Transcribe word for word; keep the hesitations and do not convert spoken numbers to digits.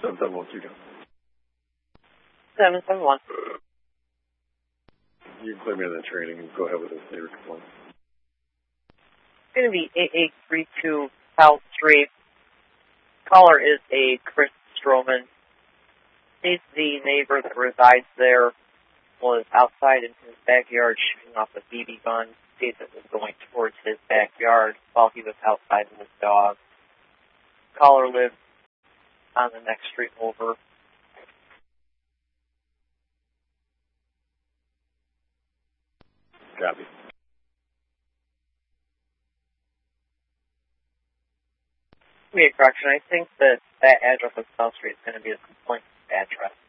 seven seven one, keep going. seven seven one. You can clear me on that training and go ahead with this neighbor complaint. It's going to be eight eight three two South Street. Caller is a Chris Stroman. He's the neighbor that resides there. Was outside in his backyard shooting off a B B gun. States it was going towards his backyard while he was outside with his dog. Caller lived on the next street over. Copy. Correction, I think that that address of South Street is going to be a complaint address.